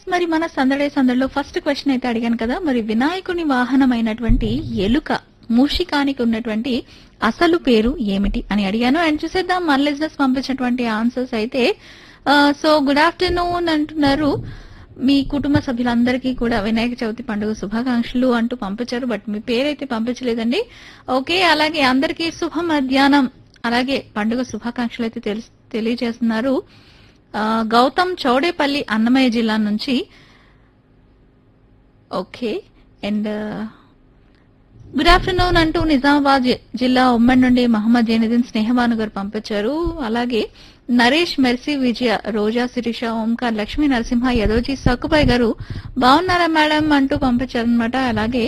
మరి మన సందడే సందడిలో ఫస్ట్ క్వశ్చన్ అయితే అడిగాను కదా, మరి వినాయకుని వాహనమైనటువంటి ఎలుక మూషికానికి ఉన్నటువంటి అసలు పేరు ఏమిటి అని అడిగాను. అండ్ చూసేద్దాం మన లిజనర్స్ పంపించినటువంటి ఆన్సర్స్ అయితే. సో గుడ్ ఆఫ్టర్నూన్ అంటున్నారు, మీ కుటుంబ సభ్యులందరికీ కూడా వినాయక చవితి పండుగ శుభాకాంక్షలు అంటూ పంపించారు. బట్ మీ పేరైతే పంపించలేదండి. ఓకే, అలాగే అందరికీ శుభ మధ్యాహ్నం, అలాగే పండుగ శుభాకాంక్షలు అయితే తెలియజేస్తున్నారు. గౌతమ్ చౌడేపల్లి అన్నమయ్య జిల్లా నుంచి. ఓకే, అండ్ గుడ్ ఆఫ్టర్నూన్ అంటూ నిజామాబాద్ జిల్లా ఉమ్మడి నుండి మహమ్మద్ జైనుద్దీన్ స్నేహబాను గారు పంపించారు. అలాగే నరేష్, మెర్సీ, విజయ, రోజా, శిరీష, ఓంకార్, లక్ష్మీ నరసింహ, యదోజీ సక్కుబాయ్ గారు బాగున్నారా మేడం అంటూ పంపించారనమాట. అలాగే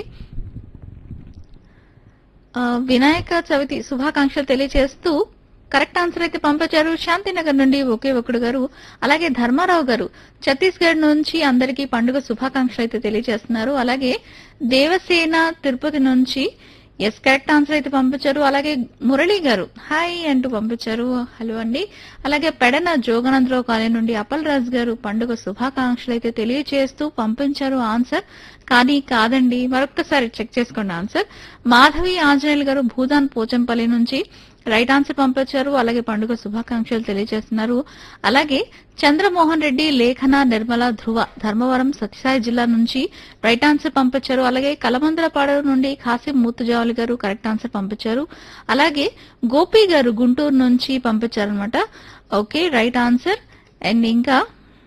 వినాయక చవితి శుభాకాంక్షలు తెలియజేస్తూ కరెక్ట్ ఆన్సర్ అయితే పంపించారు శాంతినగర్ నుండి ఒకే ఒకడు గారు. అలాగే ధర్మారావు గారు ఛత్తీస్గఢ్ నుంచి అందరికీ పండుగ శుభాకాంక్షలు అయితే తెలియజేస్తున్నారు. అలాగే దేవసేన తిరుపతి నుంచి ఎస్ కరెక్ట్ ఆన్సర్ అయితే పంపించారు. అలాగే మురళి గారు హాయ్ అంటూ పంపించారు, హలో అండి. అలాగే పెడన జోగనందరావు కాలనీ నుండి అపల్ రాజ్ గారు పండుగ శుభాకాంక్షలు అయితే తెలియజేస్తూ పంపించారు ఆన్సర్. కానీ కాదండి, మరొకసారి చెక్ చేసుకోండి ఆన్సర్. మాధవి ఆంజనేయులు గారు భూదాన్ పోచంపల్లి నుంచి రైట్ ఆన్సర్ పంపించారు. అలాగే పండుగ శుభాకాంక్షలు తెలియజేస్తున్నారు. అలాగే చంద్రమోహన్ రెడ్డి, లేఖన, నిర్మల, ధ్రువ ధర్మవరం సత్యసాయి జిల్లా నుంచి రైట్ ఆన్సర్ పంపించారు. అలాగే కలమందలపాడు నుండి ఖాసిం మూతుజావలి గారు కరెక్ట్ ఆన్సర్ పంపించారు. అలాగే గోపి గారు గుంటూరు నుంచి పంపించారు అనమాట. Okay, right answer. అండ్ ఇంకా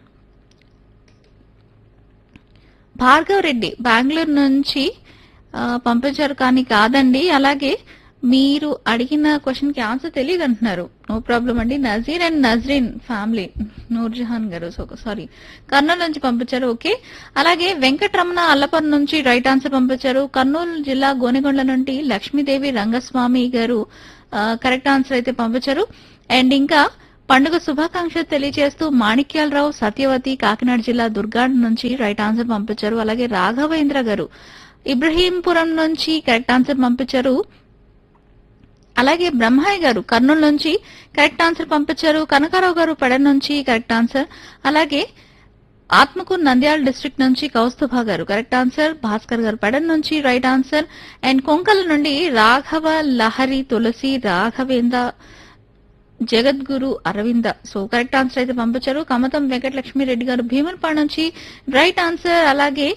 భార్గవ్ రెడ్డి బెంగళూరు నుంచి పంపించారు, కానీ కాదండి. అలాగే మీరు అడిగిన క్వశ్చన్ కి ఆన్సర్ తెలియదు అంటున్నారు. నో ప్రాబ్లం అండి. నజీర్ అండ్ నజరీన్ ఫ్యామిలీ, నూర్జహాన్ గారు సారీ కర్నూలు నుంచి పంపించారు. ఓకే, అలాగే వెంకటరమణ అల్లపర్ నుంచి రైట్ ఆన్సర్ పంపించారు. కర్నూలు జిల్లా గోనెగొండ నుండి లక్ష్మీదేవి రంగస్వామి గారు కరెక్ట్ ఆన్సర్ అయితే పంపించారు. అండ్ ఇంకా పండుగ శుభాకాంక్షలు తెలియజేస్తూ మాణిక్యాలరావు సత్యవతి కాకినాడ జిల్లా దుర్గాడ్ నుంచి రైట్ ఆన్సర్ పంపించారు. అలాగే రాఘవేంద్ర గారు ఇబ్రహీంపురం నుంచి కరెక్ట్ ఆన్సర్ పంపించారు. అలాగే బ్రహ్మయ్య గారు కర్నూలు నుంచి కరెక్ట్ ఆన్సర్ పంపించారు. కనకారావు గారు పెడ నుంచి కరెక్ట్ ఆన్సర్. అలాగే ఆత్మకూరు నంద్యాల డిస్ట్రిక్ట్ నుంచి కౌస్తుభా గారు కరెక్ట్ ఆన్సర్. భాస్కర్ గారు పెడ నుంచి రైట్ ఆన్సర్. అండ్ కొంకల నుండి రాఘవ, లహరి, తులసి, రాఘవేంద్ర, జగద్గురు, అరవింద సో కరెక్ట్ ఆన్సర్ అయితే పంపించారు. కమతం వెంకటలక్ష్మి రెడ్డి గారు భీమన్పాడు నుంచి రైట్ ఆన్సర్. అలాగే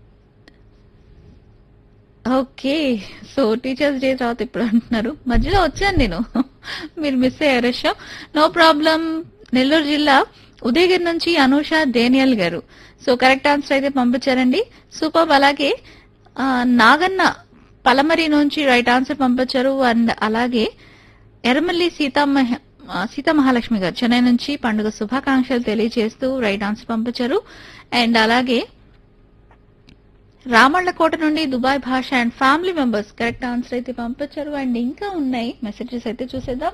ఓకే, సో టీచర్స్ డే తర్వాత ఇప్పుడు అంటున్నారు, మధ్యలో వచ్చాను నేను, మీరు మిస్ అయ్యారు. No problem. నెల్లూరు జిల్లా ఉదయగిరి నుంచి అనూష డేనియల్ గారు సో కరెక్ట్ ఆన్సర్ అయితే పంపించారండి, సూపర్. అలాగే నాగన్న పలమరి నుంచి రైట్ ఆన్సర్ పంపించారు. అండ్ అలాగే ఎర్రమల్లి సీతామహాలక్ష్మి గారు చెన్నై నుంచి పండుగ శుభాకాంక్షలు తెలియజేస్తూ రైట్ ఆన్సర్ పంపించారు. అండ్ అలాగే రామళ్ళకోట నుండి దుబాయ్ భాష and family members correct answer అయితే పంపించారు. అండ్ ఇంకా ఉన్నాయి మెసేజెస్ అయితే చూసేద్దాం.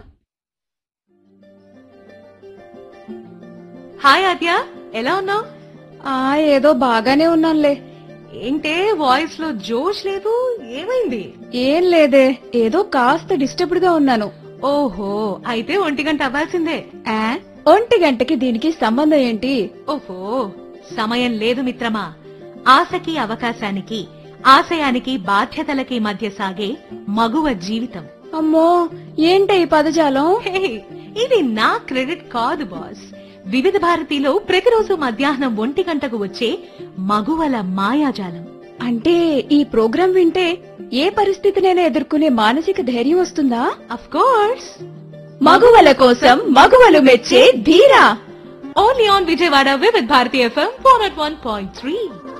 హాయ్ ఆద్య, ఎలా ఉన్నావు? ఏదో బాగానే ఉన్నానులే. ఏంటే వాయిస్ లో జోష్ లేదు, ఏమైంది? ఏం లేదే, ఏదో కాస్త డిస్టర్బ్డ్ గా ఉన్నాను. ఓహో, అయితే 1 గంట అవ్వాల్సిందే. 1 గంటకి దీనికి సంబంధం ఏంటి? ఓహో, సమయం లేదు మిత్రమా. ఆశకి అవకాశానికి, ఆశయానికి బాధ్యతలకి మధ్య సాగే మగువ జీవితం. అమ్మో, ఏంటి ఈ పదజాలం? ఇది నా క్రెడిట్ కాదు బాస్. వివిధ భారతిలో ప్రతిరోజు మధ్యాహ్నం 1 గంటకు వచ్చే మగువల మాయాజాలం. అంటే ఈ ప్రోగ్రాం వింటే ఏ పరిస్థితినైనా ఎదుర్కొనే మానసిక ధైర్యం వస్తుందా? Of course. మగువల కోసం మగువలు మెచ్చే ధీరా. ఓన్లీ ఆన్ విజయవాడ వివిధ భారతి FM 401.3.